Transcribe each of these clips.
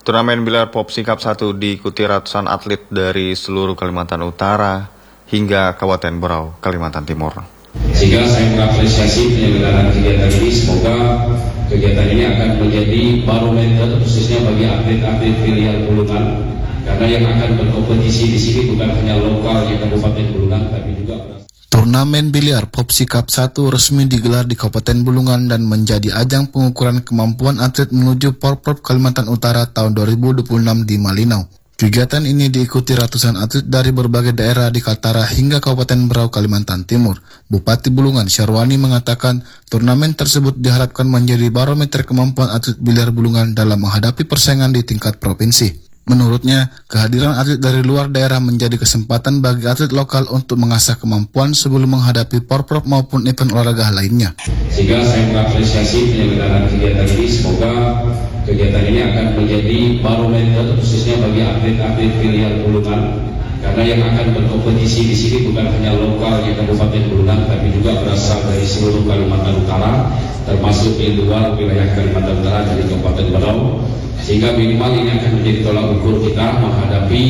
Turnamen biliar Popsi Cup 1 diikuti ratusan atlet dari seluruh Kalimantan Utara hingga Kabupaten Berau, Kalimantan Timur. Sehingga saya mengapresiasi penyelenggaraan kegiatan ini. Semoga kegiatan ini akan menjadi barometer khususnya bagi atlet-atlet biliar Bulungan, karena yang akan berkompetisi di sini bukan hanya lokal di Kabupaten Bulungan, tapi juga Turnamen biliar Popsi Cup 1 resmi digelar di Kabupaten Bulungan dan menjadi ajang pengukuran kemampuan atlet menuju Porprov Kalimantan Utara tahun 2026 di Malinau. Kegiatan ini diikuti ratusan atlet dari berbagai daerah di Kaltara hingga Kabupaten Berau, Kalimantan Timur. Bupati Bulungan, Syarwani, mengatakan turnamen tersebut diharapkan menjadi barometer kemampuan atlet biliar Bulungan dalam menghadapi persaingan di tingkat provinsi. Menurutnya, kehadiran atlet dari luar daerah menjadi kesempatan bagi atlet lokal untuk mengasah kemampuan sebelum menghadapi Porprov maupun event olahraga lainnya. Sehingga saya mengapresiasi penyelenggaraan kegiatan ini. Semoga kegiatan ini akan menjadi barometer khususnya bagi atlet-atlet biliar Bulungan, karena yang akan berkompetisi di sini bukan hanya lokal di Kabupaten Bulungan, tapi juga berasal dari seluruh Kalimantan Utara, termasuk di luar wilayah Kalimantan Utara dari Kabupaten Berau. Sehingga minimal ini akan menjadi tolak ukur kita menghadapi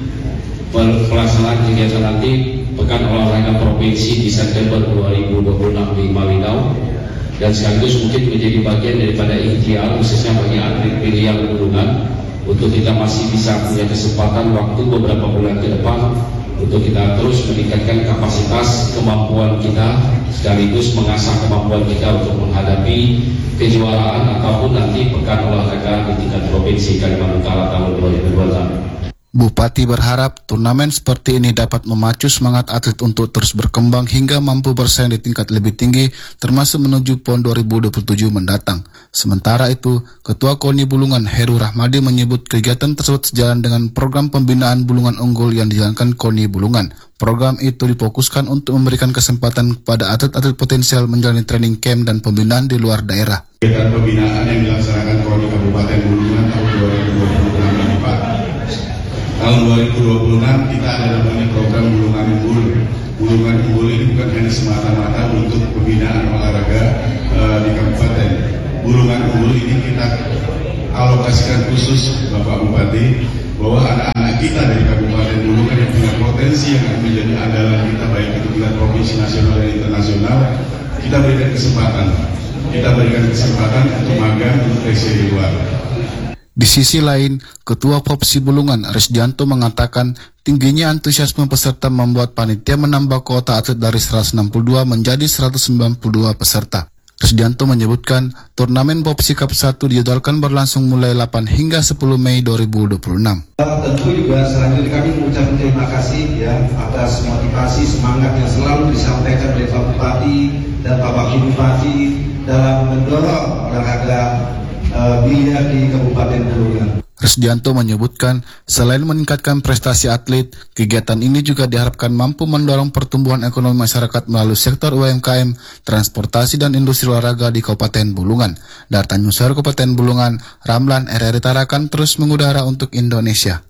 pelaksanaan kegiatan nanti Pekan Olahraga Provinsi di September 2026 di Malinau, dan sekaligus mungkin menjadi bagian daripada ikhtiar khususnya bagi atlet biliar Bulungan untuk kita masih bisa punya kesempatan waktu beberapa bulan ke depan untuk kita terus meningkatkan kapasitas kemampuan kita sekaligus mengasah kemampuan kita untuk menghadapi kejuaraan ataupun nanti Pekan Olahraga di tingkat Provinsi Kalimantan Utara tahun 2026. Bupati berharap turnamen seperti ini dapat memacu semangat atlet untuk terus berkembang hingga mampu bersaing di tingkat lebih tinggi termasuk menuju PON 2027 mendatang. Sementara itu, Ketua KONI Bulungan Heru Rahmadi menyebut kegiatan tersebut sejalan dengan program pembinaan Bulungan Unggul yang dijalankan KONI Bulungan. Program itu difokuskan untuk memberikan kesempatan kepada atlet-atlet potensial menjalani training camp dan pembinaan di luar daerah. Kegiatan pembinaan yang dilaksanakan KONI Kabupaten Bulungan tahun 2026 ini, Pak. Tahun 2026 kita ada namanya program Bulungan Unggul. Bulungan Unggul ini bukan hanya semata-mata untuk pembinaan olahraga di kabupaten. Bulungan Unggul ini kita alokasikan khusus Bapak Bupati bahwa anak-anak kita dari Kabupaten Bulungan yang punya potensi yang akan menjadi andalan kita baik itu tingkat provinsi, nasional dan internasional, kita berikan kesempatan. Kita berikan kesempatan untuk magang untuk seleksi di luar. Di sisi lain, Ketua Popsi Bulungan Resdianto mengatakan tingginya antusiasme peserta membuat panitia menambah kuota atlet dari 162 menjadi 192 peserta. Resdianto menyebutkan turnamen Popsi Cup 1 dijadwalkan berlangsung mulai 8 hingga 10 Mei 2026. Tentu juga selanjutnya kami mengucapkan terima kasih ya atas motivasi semangat yang selalu disampaikan oleh Pak Bupati dan Pak Wakil Bupati dalam mendorong olahraga biliar di Kabupaten Bulungan. Resdianto menyebutkan, selain meningkatkan prestasi atlet, kegiatan ini juga diharapkan mampu mendorong pertumbuhan ekonomi masyarakat melalui sektor UMKM, transportasi dan industri olahraga di Kabupaten Bulungan. Dari Tanjung Sari, Kabupaten Bulungan, Ramlan RRI Tarakan terus mengudara untuk Indonesia.